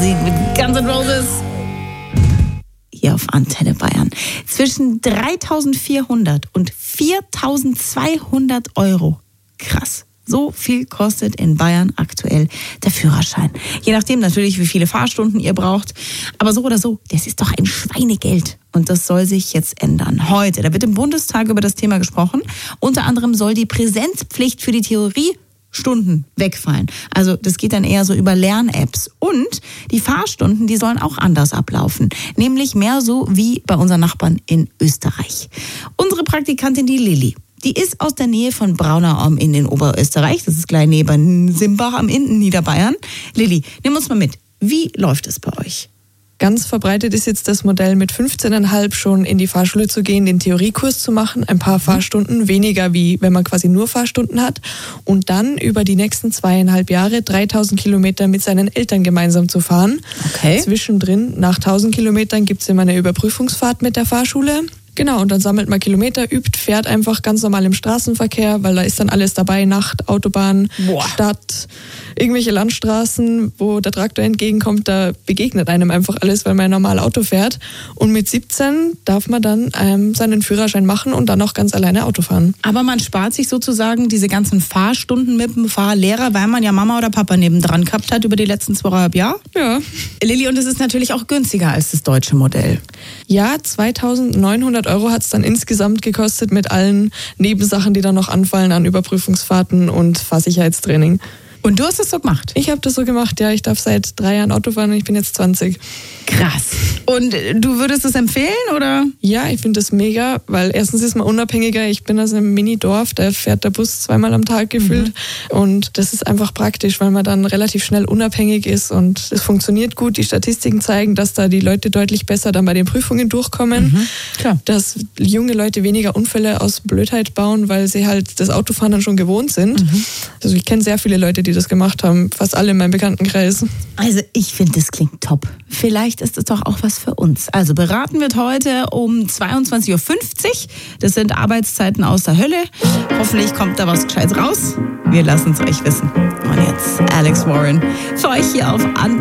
Mit Guns N' Roses hier auf Antenne Bayern. Zwischen 3.400 und 4.200 Euro. Krass. So viel kostet in Bayern aktuell der Führerschein. Je nachdem natürlich, wie viele Fahrstunden ihr braucht. Aber so oder so, das ist doch ein Schweinegeld. Und das soll sich jetzt ändern. Heute, da wird im Bundestag über das Thema gesprochen. Unter anderem soll die Präsenzpflicht für die Theoriestunden wegfallen. Also das geht dann eher so über Lern-Apps. Und die Fahrstunden, die sollen auch anders ablaufen. Nämlich mehr so wie bei unseren Nachbarn in Österreich. Unsere Praktikantin, die Lilly, die ist aus der Nähe von Braunau am Inn in Oberösterreich. Das ist gleich neben Simbach am Inn in Niederbayern. Lilly, nimm uns mal mit. Wie läuft es bei euch? Ganz verbreitet ist jetzt das Modell, mit 15,5 schon in die Fahrschule zu gehen, den Theoriekurs zu machen, ein paar Fahrstunden, weniger wie wenn man quasi nur Fahrstunden hat, und dann über die nächsten 2,5 Jahre 3.000 Kilometer mit seinen Eltern gemeinsam zu fahren. Okay. Zwischendrin, nach 1.000 Kilometern, gibt es immer eine Überprüfungsfahrt mit der Fahrschule. Genau, und dann sammelt man Kilometer, übt, fährt einfach ganz normal im Straßenverkehr, weil da ist dann alles dabei, Nacht, Autobahn, Stadt, irgendwelche Landstraßen, wo der Traktor entgegenkommt, da begegnet einem einfach alles, weil man normal Auto fährt. Und mit 17 darf man dann seinen Führerschein machen und dann auch ganz alleine Auto fahren. Aber man spart sich sozusagen diese ganzen Fahrstunden mit dem Fahrlehrer, weil man ja Mama oder Papa nebendran gehabt hat über die letzten 2,5 Jahre. Ja. Lilly, und es ist natürlich auch günstiger als das deutsche Modell. Ja, 2.900 Euro hat es dann insgesamt gekostet mit allen Nebensachen, die dann noch anfallen an Überprüfungsfahrten und Fahrsicherheitstraining. Und du hast es so gemacht? Ich habe das so gemacht, ja. Ich darf seit 3 Jahren Auto fahren und ich bin jetzt 20. Krass. Und du würdest es empfehlen, oder? Ja, ich finde das mega, weil erstens ist man unabhängiger. Ich bin aus einem Mini-Dorf, da fährt der Bus 2-mal am Tag gefühlt. Und das ist einfach praktisch, weil man dann relativ schnell unabhängig ist und es funktioniert gut. Die Statistiken zeigen, dass da die Leute deutlich besser dann bei den Prüfungen durchkommen. Klar. Dass junge Leute weniger Unfälle aus Blödheit bauen, weil sie halt das Autofahren dann schon gewohnt sind. Also ich kenne sehr viele Leute, die das gemacht haben, fast alle in meinem Bekanntenkreis. Also ich finde, das klingt top. Vielleicht ist es doch auch was für uns. Also beraten wird heute um 22.50 Uhr. Das sind Arbeitszeiten aus der Hölle. Hoffentlich kommt da was Gescheites raus. Wir lassen es euch wissen. Und jetzt Alex Warren für euch hier auf Antenne.